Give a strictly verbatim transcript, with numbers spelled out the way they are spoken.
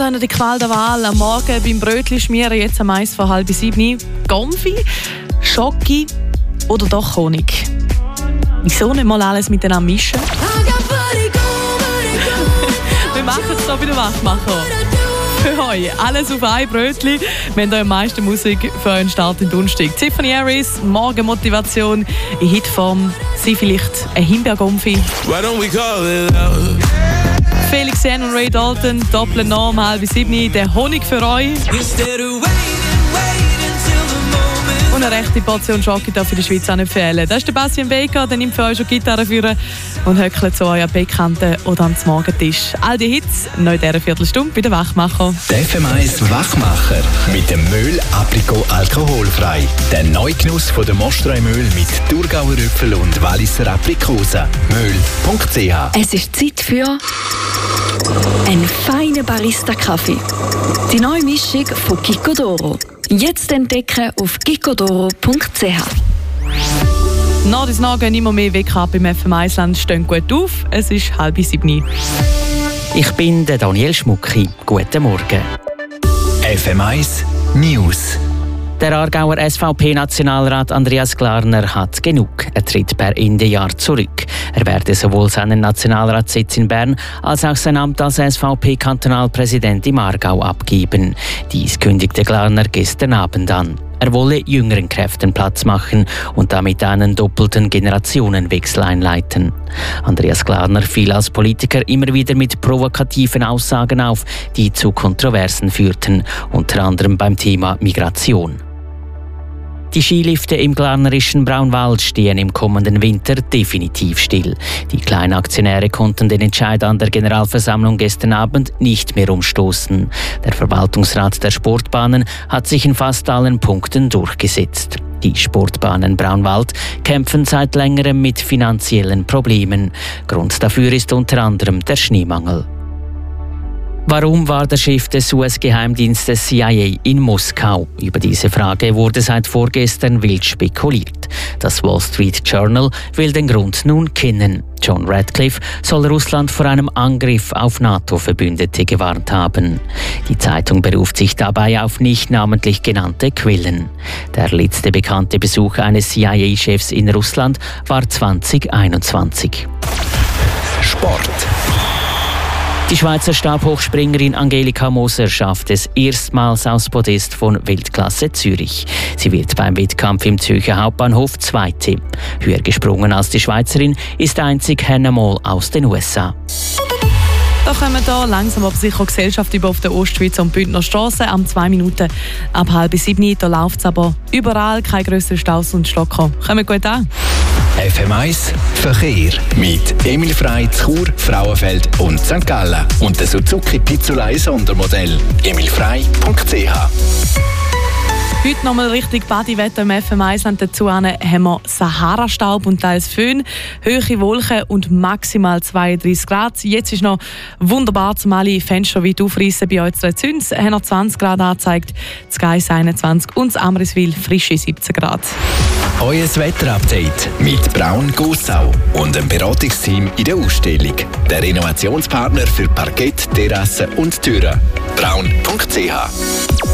dann die Qual der Wahl. Am Morgen beim Brötchen schmieren, jetzt am eins vor halb sieben. Gomfi, Schoki oder doch Honig? Wieso nicht mal alles miteinander mischen? Wir machen es so bei der Wachmacher. Für euch alles auf ein Brötchen. Wir haben euch am meisten Musik für euren Start in den Donnerstag. Tiffany Harris, Morgenmotivation in Hitform. Sie vielleicht ein Himbeergomfi. Felix Jen und Ray Dalton, Doppelnorm, halb sieben. Der Honig für euch. Und eine rechte Portion Schoki darf für die Schweiz auch nicht fehlen. Das ist der Bastian Baker, der nimmt für euch schon Gitarre führen und höckelt zu euch an Beckkante oder am Morgentisch. All die Hits noch in dieser Viertelstunde bei den Wachmacher. Der F M eins Wachmacher mit dem Mühl Aprikot alkoholfrei. Der Neugenuss von der Mostreu-Mühl mit Thurgauer Äpfel und Walliser Aprikosen. Mühl punkt c h. Es ist Zeit für einen feinen Barista-Kaffee. Die neue Mischung von Kikkodoro. Jetzt entdecken auf kikkodoro punkt c h. Nach und nach gehen immer mehr Wake-up im F M eins-Land, stehen gut auf. Es ist halb sieben. Ich bin der Daniel Schmucki. Guten Morgen. F M eins News. Der Aargauer S V P-Nationalrat Andreas Glarner hat genug. Er tritt per Ende Jahr zurück. Er werde sowohl seinen Nationalratssitz in Bern als auch sein Amt als S V P-Kantonalpräsident im Aargau abgeben. Dies kündigte Glarner gestern Abend an. Er wolle jüngeren Kräften Platz machen und damit einen doppelten Generationenwechsel einleiten. Andreas Glarner fiel als Politiker immer wieder mit provokativen Aussagen auf, die zu Kontroversen führten, unter anderem beim Thema Migration. Die Skilifte im glarnerischen Braunwald stehen im kommenden Winter definitiv still. Die Kleinaktionäre konnten den Entscheid an der Generalversammlung gestern Abend nicht mehr umstoßen. Der Verwaltungsrat der Sportbahnen hat sich in fast allen Punkten durchgesetzt. Die Sportbahnen Braunwald kämpfen seit längerem mit finanziellen Problemen. Grund dafür ist unter anderem der Schneemangel. Warum war der Chef des U S-Geheimdienstes C I A in Moskau? Über diese Frage wurde seit vorgestern wild spekuliert. Das Wall Street Journal will den Grund nun kennen. John Radcliffe soll Russland vor einem Angriff auf NATO-Verbündete gewarnt haben. Die Zeitung beruft sich dabei auf nicht namentlich genannte Quellen. Der letzte bekannte Besuch eines C I A-Chefs in Russland war zwanzig einundzwanzig. Sport. Die Schweizer Stabhochspringerin Angelika Moser schafft es erstmals aufs Podest von Weltklasse Zürich. Sie wird beim Wettkampf im Zürcher Hauptbahnhof Zweite. Höher gesprungen als die Schweizerin ist einzig Hannah Moll aus den U S A. Da kommen wir hier langsam aber sicher Gesellschaft über auf der Ostschweizer und Bündner Straße. Am zwei Minuten ab halb sieben. Da läuft es aber überall, keine grösseren Staus und Schlocker. Kommen gut an. F M eins Verkehr mit Emil Frey, Chur, Frauenfeld und Sankt Gallen und der Suzuki Pizzolei Sondermodell. emil frey punkt c h. Heute nochmal richtig Bodywetter im F M eins-Land. Dazu haben wir Sahara-Staub und teils Föhn, hohe Wolken und maximal zweiunddreißig Grad. Jetzt ist noch wunderbar, zum alle Fenster weit aufreißen. Bei euch zwei Züns haben noch zwanzig Grad angezeigt, das Geiss einundzwanzig und das Amriswil frische siebzehn Grad. Euer Wetterupdate mit Braun Gossau und dem Beratungsteam in der Ausstellung. Der Innovationspartner für Parkett, Terrassen und Türen. braun punkt c h.